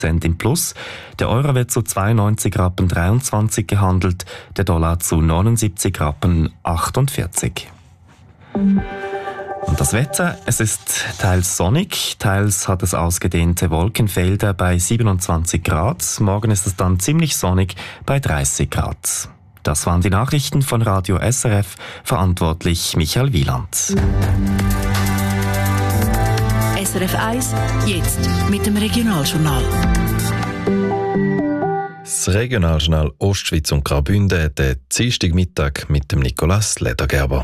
Cent im Plus. Der Euro wird zu 92 Rappen 23 gehandelt, der Dollar zu 79 Rappen 48. Und das Wetter, es ist teils sonnig, teils hat es ausgedehnte Wolkenfelder bei 27 Grad. Morgen ist es dann ziemlich sonnig bei 30 Grad. Das waren die Nachrichten von Radio SRF, verantwortlich Michael Wieland. SRF 1, jetzt mit dem Regionaljournal. Das Regionaljournal Ostschweiz und Graubünden, der Dienstagmittag mit dem Nicolas Ledergerber.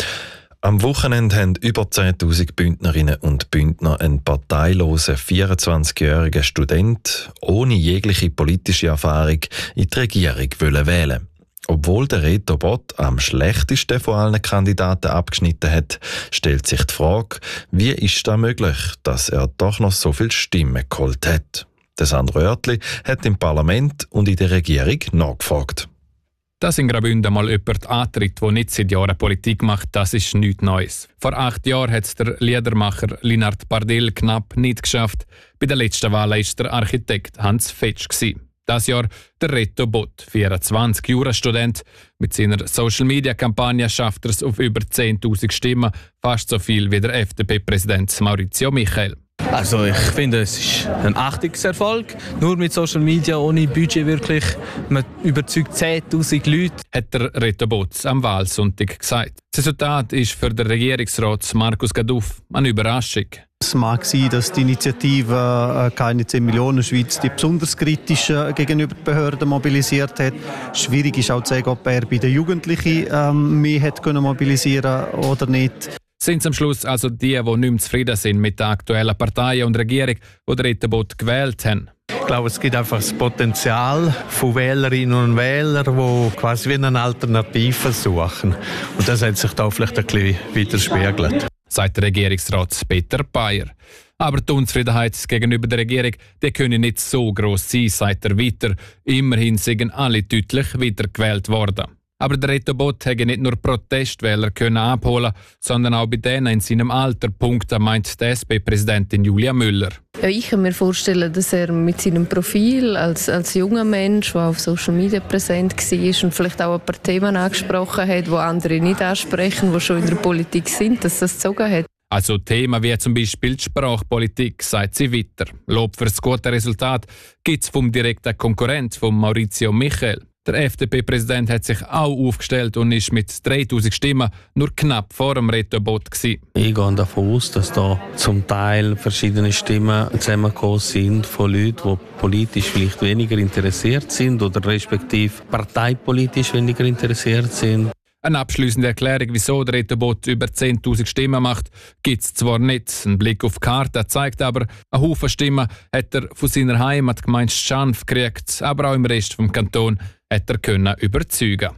Am Wochenende haben über 10'000 Bündnerinnen und Bündner einen parteilosen 24-jährigen Student ohne jegliche politische Erfahrung in die Regierung wählen. Obwohl der Reto Bott am schlechtesten von allen Kandidaten abgeschnitten hat, stellt sich die Frage, wie ist das möglich, dass er doch noch so viele Stimmen geholt hat? Der Sandro Oertli hat im Parlament und in der Regierung nachgefragt. Dass in Graubünden mal jemand antritt, der nicht seit Jahren Politik macht, das ist nichts Neues. Vor 8 Jahren hat es der Liedermacher Linard Bardell knapp nicht geschafft. Bei der letzten Wahl war es der Architekt Hans Fetsch. Das Jahr der Reto Bott, 24, Jurastudent. Mit seiner Social-Media-Kampagne schafft er es auf über 10'000 Stimmen, fast so viel wie der FDP-Präsident Maurizio Michel. Also ich finde, es ist ein Achtungserfolg. Nur mit Social Media, ohne Budget wirklich. Man überzeugt 10'000 Leute. Hat der Reto Bott am Wahlsonntag gesagt. Das Resultat ist für den Regierungsrat Markus Gaduff eine Überraschung. Es mag sein, dass die Initiative «Keine 10 Millionen Schweiz» die besonders kritisch gegenüber den Behörden mobilisiert hat. Schwierig ist auch zu sagen, ob er bei den Jugendlichen mehr hätte mobilisieren können oder nicht. Sind es am Schluss also die nicht mehr zufrieden sind mit der aktuellen Partei und Regierung, die den Reto Bott gewählt haben? Ich glaube, es gibt einfach das Potenzial von Wählerinnen und Wählern, die quasi wie eine Alternative suchen. Und das hat sich da vielleicht ein bisschen widerspiegelt. Sagt der Regierungsrat Peter Bayer. Aber die Unzufriedenheit gegenüber der Regierung, die könne nicht so gross sein, sagt er weiter. Immerhin sind alle deutlich wiedergewählt worden. Aber der Reto Bott hätte nicht nur Protestwähler können abholen, sondern auch bei denen in seinem Alter, meint die SP-Präsidentin Julia Müller. Ja, ich kann mir vorstellen, dass er mit seinem Profil als junger Mensch, der auf Social Media präsent war und vielleicht auch ein paar Themen angesprochen hat, die andere nicht ansprechen, die schon in der Politik sind, dass das gezogen hat. Also Themen wie zum Beispiel die Sprachpolitik, sagt sie weiter. Lob für das gute Resultat gibt es vom direkten Konkurrent von Maurizio Michel. Der FDP-Präsident hat sich auch aufgestellt und ist mit 3'000 Stimmen nur knapp vor dem Reto Bott gewesen. Ich gehe davon aus, dass da zum Teil verschiedene Stimmen zusammengekommen sind von Leuten, die politisch vielleicht weniger interessiert sind oder respektive parteipolitisch weniger interessiert sind. Eine abschliessende Erklärung, wieso der Reto Bott über 10'000 Stimmen macht, gibt es zwar nicht. Ein Blick auf die Karte zeigt aber, ein Haufen Stimmen hat er von seiner Heimatgemeinde Schanf gekriegt, aber auch im Rest vom Kanton hat er können überzeugen.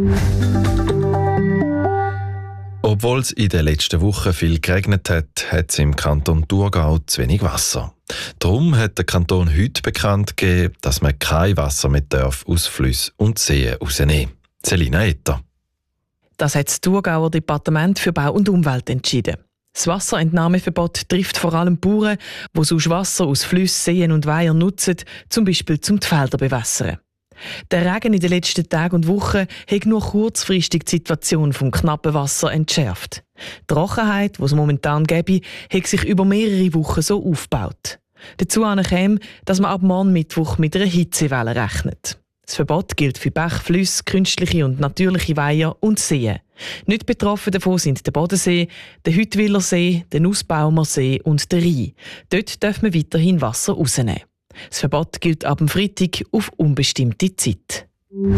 Obwohl es in den letzten Wochen viel geregnet hat, hat es im Kanton Thurgau zu wenig Wasser. Darum hat der Kanton heute bekannt gegeben, dass man kein Wasser mehr aus Flüssen und Seen rausnehmen darf. Selina Etter. Das hat das Thurgauer Departement für Bau und Umwelt entschieden. Das Wasserentnahmeverbot trifft vor allem Bauern, die sonst Wasser aus Flüssen, Seen und Weihern nutzen, zum Beispiel zum die Felder bewässern. Der Regen in den letzten Tagen und Wochen hat nur kurzfristig die Situation vom knappen Wasser entschärft. Die Trockenheit, die es momentan gäbe, hat sich über mehrere Wochen so aufgebaut. Dazu käme, dass man ab morgen Mittwoch mit einer Hitzewelle rechnet. Das Verbot gilt für Bäche, Flüsse, künstliche und natürliche Weiher und Seen. Nicht betroffen davon sind der Bodensee, der Hüttwiller See, der Nussbaumer See und der Rhein. Dort darf man weiterhin Wasser rausnehmen. Das Verbot gilt ab dem Freitag auf unbestimmte Zeit. Die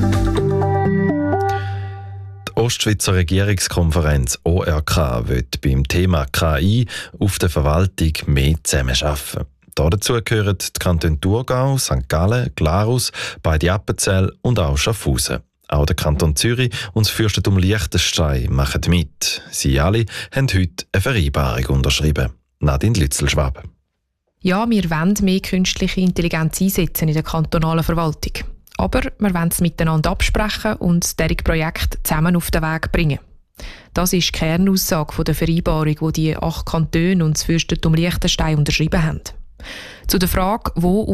Ostschweizer Regierungskonferenz ORK wird beim Thema KI auf der Verwaltung mehr zusammenarbeiten. Dazu gehören die Kantone Thurgau, St. Gallen, Glarus, beide Appenzell und auch Schaffhausen. Auch der Kanton Zürich und das Fürstentum Liechtenstein machen mit. Sie alle haben heute eine Vereinbarung unterschrieben. Nadine Lützelschwab. Ja, wir wollen mehr künstliche Intelligenz einsetzen in der kantonalen Verwaltung. Aber wir wollen es miteinander absprechen und dieses Projekt zusammen auf den Weg bringen. Das ist die Kernaussage der Vereinbarung, die die 8 Kantone und das Fürstentum Liechtenstein unterschrieben haben. Zu der Frage, wo